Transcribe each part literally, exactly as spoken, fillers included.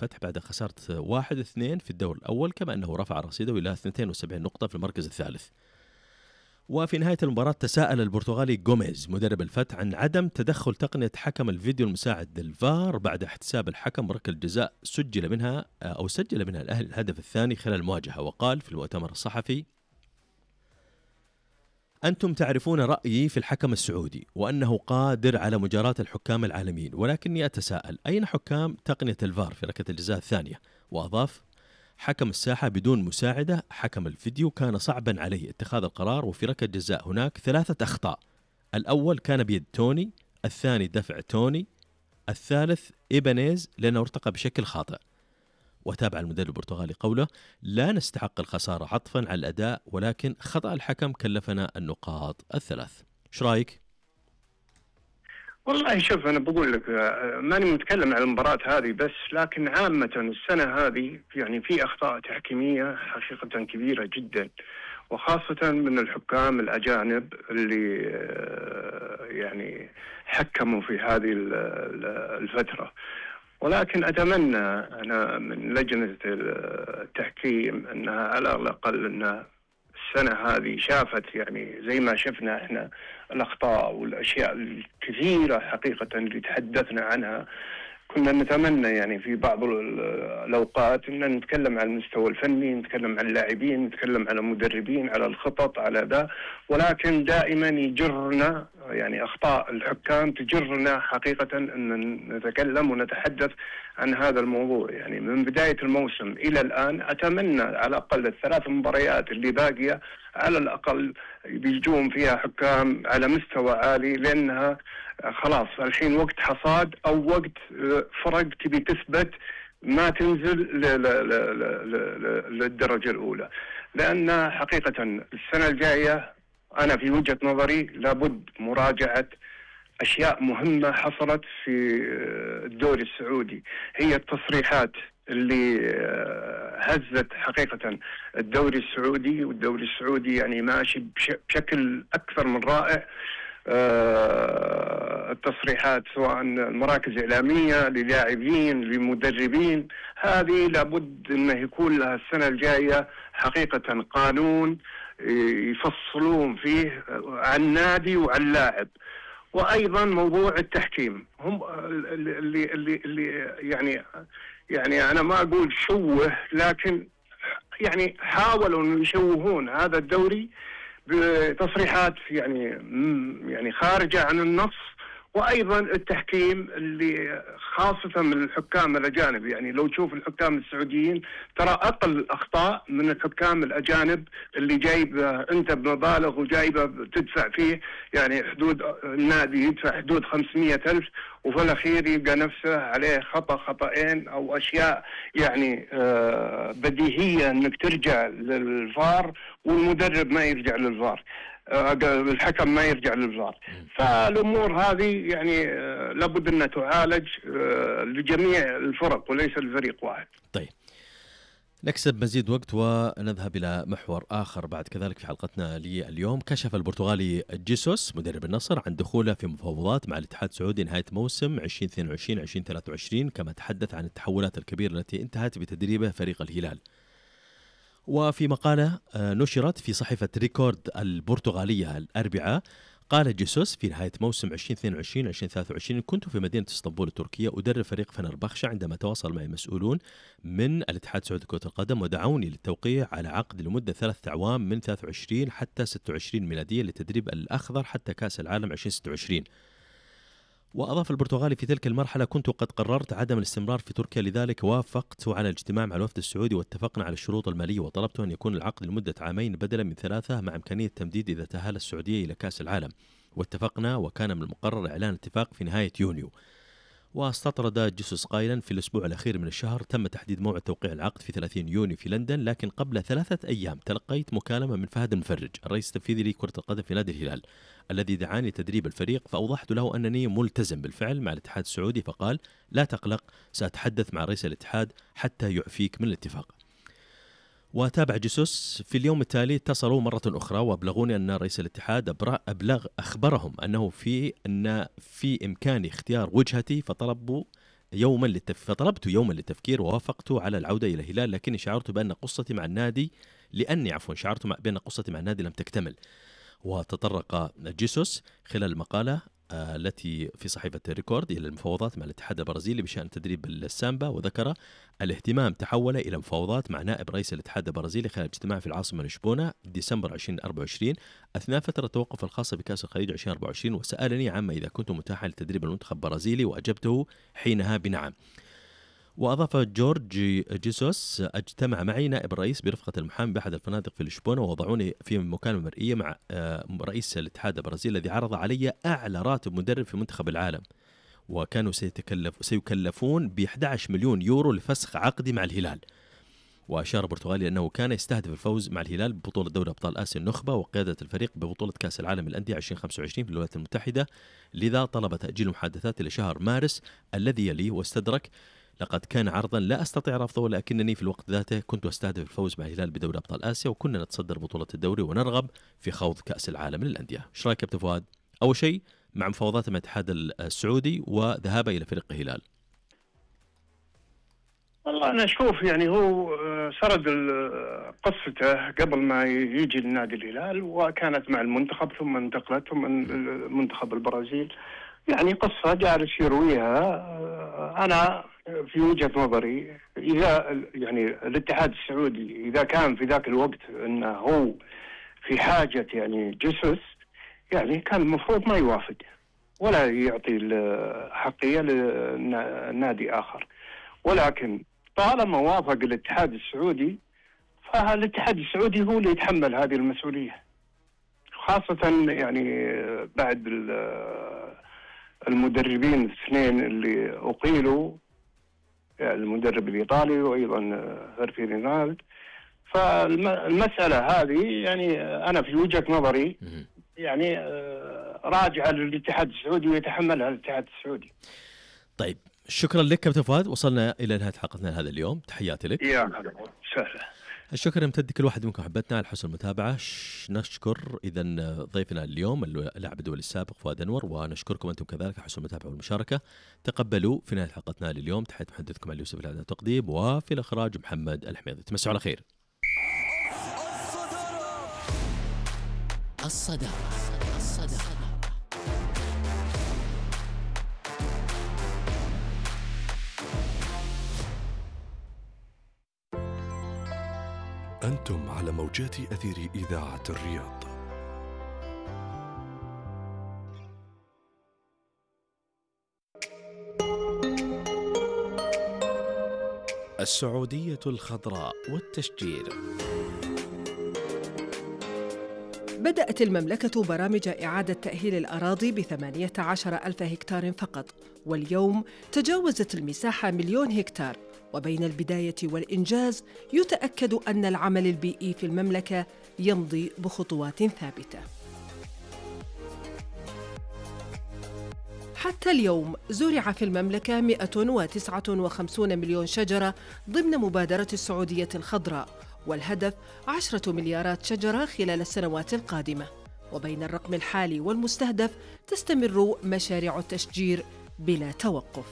الفتح بعد خسارة واحد اثنين في الدور الأول، كما أنه رفع رصيده إلى اثنتين وسبعين نقطة في المركز الثالث. وفي نهاية المباراة تساءل البرتغالي غوميز مدرب الفتح عن عدم تدخل تقنية حكم الفيديو المساعد الفار بعد احتساب الحكم ركلة جزاء سجل منها أو سجل منها الأهلي الهدف الثاني خلال المواجهة. وقال في المؤتمر الصحفي: أنتم تعرفون رأيي في الحكم السعودي وأنه قادر على مجاراة الحكام العالميين، ولكني أتساءل أين حكام تقنية الفار في ركلة الجزاء الثانية؟ وأضاف: حكم الساحة بدون مساعدة حكم الفيديو كان صعبا عليه اتخاذ القرار، وفي ركلة جزاء هناك ثلاثة أخطاء، الأول كان بيد توني، الثاني دفع توني، الثالث إيبانيز لأنه ارتقى بشكل خاطئ. وتابع المدرب البرتغالي قوله: لا نستحق الخسارة عطفا على الأداء، ولكن خطأ الحكم كلفنا النقاط الثلاث. ايش رايك؟ والله شوف، أنا بقول لك ماني متكلم عن المباراة هذه بس، لكن عامة السنة هذه يعني في أخطاء تحكيمية حقيقة كبيرة جدا، وخاصة من الحكام الأجانب اللي يعني حكموا في هذه الفترة. ولكن أتمنى أنا من لجنة التحكيم أنها على الأقل أن السنة هذه شافت يعني زي ما شفنا إحنا الأخطاء والأشياء الكثيرة حقيقة اللي تحدثنا عنها. كنا نتمنى يعني في بعض الأوقات أن نتكلم عن المستوى الفني، نتكلم عن اللاعبين، نتكلم عن المدربين، على الخطط، على ذا، ولكن دائما يجرنا يعني أخطاء الحكام تجرنا حقيقة أن نتكلم ونتحدث عن هذا الموضوع. يعني من بداية الموسم إلى الآن أتمنى على الأقل الثلاث مباريات اللي باقية على الأقل بيجون فيها حكام على مستوى عالي، لأنها خلاص الحين وقت حصاد أو وقت فرق تبي تثبت، ما تنزل للدرجة الأولى. لأن حقيقة السنة الجاية أنا في وجهة نظري لابد مراجعة أشياء مهمة حصلت في الدوري السعودي، هي التصريحات اللي هزت حقيقة الدوري السعودي، والدوري السعودي يعني ماشي بشكل أكثر من رائع. التصريحات سواء المراكز إعلامية للاعبين لمدربين، هذه لابد أنه يكون لها السنة الجاية حقيقة قانون يفصلون فيه عن النادي وعن اللاعب. وأيضا موضوع التحكيم، هم اللي, اللي, اللي يعني يعني أنا ما أقول شوه، لكن يعني حاولوا أن يشوهون هذا الدوري بتصريحات يعني يعني خارجة عن النص. وأيضا التحكيم اللي خاصة من الحكام الأجانب، يعني لو تشوف الحكام السعوديين ترى أقل أخطاء من الحكام الأجانب اللي جايب أنت بمبالغ وجايبه تدفع فيه يعني حدود النادي يدفع حدود خمسمية ألف، وفي الأخير يلقى نفسه عليه خطأ خطأين أو أشياء يعني بديهية أنك ترجع للفار والمدرب ما يرجع للفار، الحكم ما يرجع للفار. فالأمور هذه يعني لابد أنها تعالج لجميع الفرق وليس لفريق واحد. طيب نكسب مزيد وقت ونذهب إلى محور آخر بعد كذلك في حلقتنا لليوم. كشف البرتغالي جيسوس مدرب النصر عن دخوله في مفاوضات مع الاتحاد السعودي نهاية موسم عشرين اثنين وعشرين عشرين ثلاثة وعشرين، كما تحدث عن التحولات الكبيرة التي انتهت بتدريبه فريق الهلال. وفي مقالة نشرت في صحيفة ريكورد البرتغالية الأربعاء، قال جيسوس في نهاية موسم عشرين اثنين وعشرين عشرين ثلاثة وعشرين كنت في مدينة اسطنبول التركية أدرب فريق فنربخشة عندما تواصل معي مسؤولون من الاتحاد السعودي لكرة القدم ودعوني للتوقيع على عقد لمدة ثلاثة أعوام من ثلاثة وعشرين حتى ستة وعشرين ميلادية لتدريب الأخضر حتى كأس العالم عشرين ستة وعشرين. وأضاف البرتغالي في تلك المرحلة كنت قد قررت عدم الاستمرار في تركيا، لذلك وافقت على الاجتماع مع الوفد السعودي واتفقنا على الشروط المالية وطلبت أن يكون العقد لمدة عامين بدلا من ثلاثة مع إمكانية تمديد إذا تأهل السعودية إلى كأس العالم، واتفقنا وكان من المقرر إعلان اتفاق في نهاية يونيو. واستطرد جيسوس قائلا في الأسبوع الأخير من الشهر تم تحديد موعد توقيع العقد في ثلاثين يونيو في لندن، لكن قبل ثلاثة أيام تلقيت مكالمة من فهد المفرج الرئيس التنفيذي لكرة القدم في نادي الهلال الذي دعاني لتدريب الفريق، فأوضحت له أنني ملتزم بالفعل مع الاتحاد السعودي، فقال لا تقلق سأتحدث مع رئيس الاتحاد حتى يعفيك من الاتفاق. وتابع جيسوس في اليوم التالي اتصلوا مرة أخرى وأبلغوني أن رئيس الاتحاد أبلغ أخبرهم أنه في أن في إمكاني اختيار وجهتي، فطلبوا يوما للتفكير فطلبت يوما للتفكير ووافقت على العودة إلى الهلال، لكني شعرت بأن قصتي مع النادي لأني عفوا شعرت بأن قصتي مع النادي لم تكتمل. وتطرق جيسوس خلال المقالة التي في صحيفة ريكورد إلى المفاوضات مع الاتحاد البرازيلي بشأن تدريب السامبا، وذكر الاهتمام تحول إلى مفاوضات مع نائب رئيس الاتحاد البرازيلي خلال اجتماع في العاصمة لشبونة ديسمبر ألفين وأربعة وعشرين أثناء فترة التوقف الخاصة بكأس الخليج ألفين وأربعة وعشرين، وسألني عما إذا كنت متاحا لتدريب المنتخب البرازيلي، وأجبته حينها بنعم. وأضاف جورج جيسوس: اجتمع معي نائب الرئيس برفقة المحامي بأحد الفنادق في لشبونة، ووضعوني في مكالمة مرئية مع رئيس الاتحاد البرازيلي الذي عرض علي أعلى راتب مدرب في منتخب العالم، وكانوا سيتكلف سيكلفون ب أحد عشر مليون يورو لفسخ عقدي مع الهلال. وأشار البرتغالي أنه كان يستهدف الفوز مع الهلال ببطولة دوري أبطال آسيا النخبة وقيادة الفريق ببطولة كأس العالم للأندية ألفين وخمسة وعشرين في الولايات المتحدة، لذا طلب تأجيل المحادثات إلى شهر مارس الذي يليه، واستدرك: لقد كان عرضا لا أستطيع رفضه، ولكنني في الوقت ذاته كنت أستهدف الفوز مع الهلال بدوري أبطال آسيا، وكنا نتصدر بطولة الدوري ونرغب في خوض كأس العالم للأندية. إيش رأيك يا كابتن فؤاد؟ أول شيء مع مفاوضات مع الاتحاد السعودي وذهابه إلى فريق الهلال. والله أنا أشوف يعني هو سرد قصته قبل ما يجي النادي الهلال، وكانت مع المنتخب ثم انتقلت ثم المنتخب البرازيل، يعني قصة جالس يرويها. أنا في وجهة نظري إذا يعني الاتحاد السعودي إذا كان في ذاك الوقت أنه هو في حاجة يعني جيسوس، يعني كان المفروض ما يوافق ولا يعطي الحقية لنادي آخر، ولكن طالما وافق الاتحاد السعودي فالاتحاد السعودي هو اللي يتحمل هذه المسؤولية، خاصة يعني بعد المدربين الاثنين اللي أقيلوا، يعني المدرب الإيطالي وأيضا هيرفي رينالد. فالمسألة هذه يعني أنا في وجهة نظري يعني راجعة للاتحاد السعودي ويتحملها الاتحاد السعودي. طيب شكرا لك كابتن فؤاد، وصلنا إلى نهاية حلقتنا هذا اليوم، تحياتي لك. يا هلا وسهلا. الشكر يمتد كل واحد منكم حبتنا على حسن المتابعة. نشكر إذا ضيفنا اليوم اللاعب الدولي السابق فؤاد أنور، ونشكركم أنتم كذلك على حسن المتابعة والمشاركة. تقبلوا في نهاية حلقتنا لليوم تحية محدثكم علي يوسف الإعداد والتقديم، وفي الإخراج محمد الحميدي. تمسوا على خير. الصدارة. الصدارة. أنتم على موجات أثير إذاعة الرياض. السعودية الخضراء والتشجير. بدأت المملكة برامج إعادة تأهيل الأراضي بثمانية عشر ألف هكتار فقط، واليوم تجاوزت المساحة مليون هكتار. وبين البداية والإنجاز يتأكد أن العمل البيئي في المملكة يمضي بخطوات ثابتة. حتى اليوم زرع في المملكة مئة وتسعة وخمسين مليون شجرة ضمن مبادرة السعودية الخضراء، والهدف عشرة مليارات شجرة خلال السنوات القادمة. وبين الرقم الحالي والمستهدف تستمر مشاريع التشجير بلا توقف.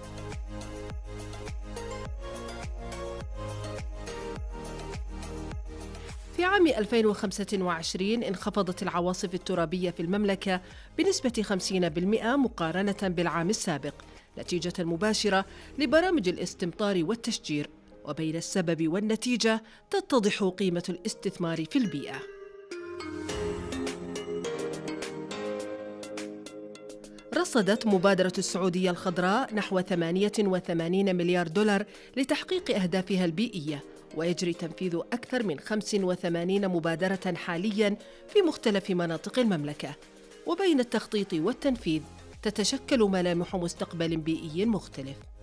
في عام ألفين وخمسة وعشرين انخفضت العواصف الترابية في المملكة بنسبة خمسين بالمئة مقارنة بالعام السابق، نتيجة مباشرة لبرامج الاستمطار والتشجير. وبين السبب والنتيجة تتضح قيمة الاستثمار في البيئة. رصدت مبادرة السعودية الخضراء نحو ثمانية وثمانين مليار دولار لتحقيق أهدافها البيئية، ويجري تنفيذ أكثر من خمس وثمانين مبادرة حالياً في مختلف مناطق المملكة. وبين التخطيط والتنفيذ تتشكل ملامح مستقبل بيئي مختلف.